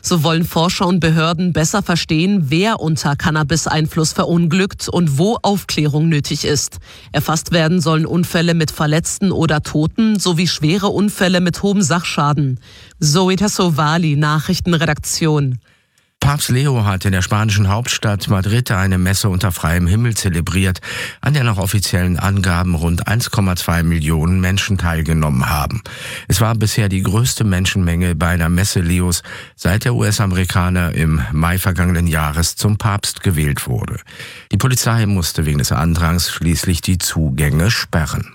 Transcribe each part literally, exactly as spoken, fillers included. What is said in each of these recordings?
So wollen Forscher und Behörden besser verstehen, wer unter Cannabis-Einfluss verunglückt und wo Aufklärung nötig ist. Erfasst werden sollen Unfälle mit Verletzten oder Toten sowie schwere Unfälle mit hohem Sachschaden. Zoe Tassovali, Nachrichtenredaktion. Papst Leo hat in der spanischen Hauptstadt Madrid eine Messe unter freiem Himmel zelebriert, an der nach offiziellen Angaben rund eins Komma zwei Millionen Menschen teilgenommen haben. Es war bisher die größte Menschenmenge bei einer Messe Leos, seit der U S-Amerikaner im Mai vergangenen Jahres zum Papst gewählt wurde. Die Polizei musste wegen des Andrangs schließlich die Zugänge sperren.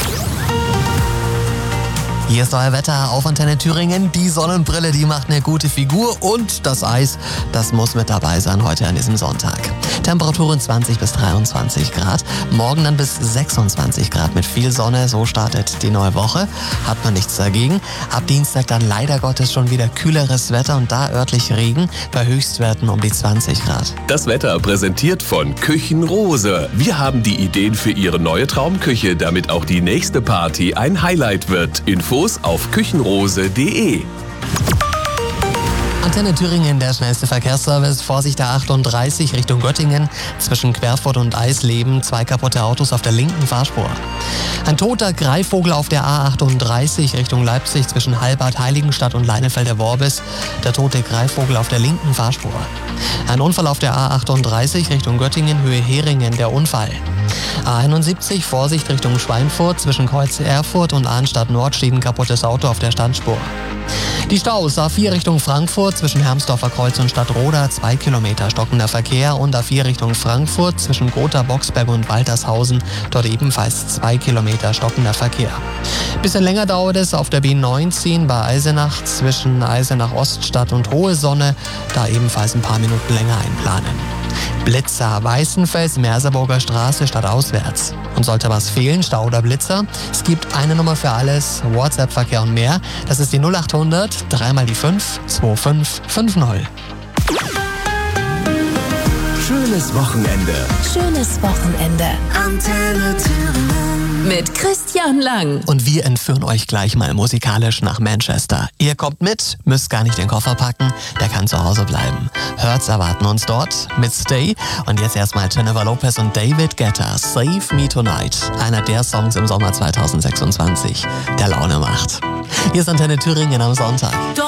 Hier ist euer Wetter auf Antenne Thüringen. Die Sonnenbrille, die macht eine gute Figur und das Eis, das muss mit dabei sein heute an diesem Sonntag. Temperaturen zwanzig bis dreiundzwanzig Grad, morgen dann bis sechsundzwanzig Grad mit viel Sonne. So startet die neue Woche, hat man nichts dagegen. Ab Dienstag dann leider Gottes schon wieder kühleres Wetter und da örtlich Regen bei Höchstwerten um die zwanzig Grad. Das Wetter präsentiert von Küchenrose. Wir haben die Ideen für Ihre neue Traumküche, damit auch die nächste Party ein Highlight wird. Infos auf küchenrose punkt de. Antenne Thüringen, der schnellste Verkehrsservice. Vorsicht A achtunddreißig Richtung Göttingen. Zwischen Querfurt und Eisleben zwei kaputte Autos auf der linken Fahrspur. Ein toter Greifvogel auf der A achtunddreißig Richtung Leipzig zwischen Halbad, Heiligenstadt und Leinefelder Worbis. Der tote Greifvogel auf der linken Fahrspur. Ein Unfall auf der A achtunddreißig Richtung Göttingen, Höhe Heringen, der Unfall. A einundsiebzig, Vorsicht Richtung Schweinfurt, zwischen Kreuz Erfurt und Arnstadt Nord steht ein kaputtes Auto auf der Standspur. Die Staus A vier Richtung Frankfurt, zwischen Hermsdorfer Kreuz und Stadtroda, zwei Kilometer stockender Verkehr und A vier Richtung Frankfurt, zwischen Gotha, Boxberg und Waltershausen, dort ebenfalls zwei Kilometer stockender Verkehr. Bisschen länger dauert es auf der B neunzehn bei Eisenach, zwischen Eisenach Oststadt und Hohe Sonne, da ebenfalls ein paar Minuten länger einplanen. Blitzer, Weißenfels, Merseburger Straße stadtauswärts. Und sollte was fehlen, Stau oder Blitzer, es gibt eine Nummer für alles, WhatsApp-Verkehr und mehr. Das ist die null achthundert, dreimal die fünf, zwei fünf fünf null. Schönes Wochenende. Schönes Wochenende. Antenne Thüringen. Mit Christian Lang. Und wir entführen euch gleich mal musikalisch nach Manchester. Ihr kommt mit, müsst gar nicht den Koffer packen, der kann zu Hause bleiben. Hurts erwarten uns dort mit Stay. Und jetzt erstmal Jennifer Lopez und David Guetta, Save Me Tonight. Einer der Songs im Sommer zweitausendsechsundzwanzig, der Laune macht. Hier ist Antenne Thüringen am Sonntag.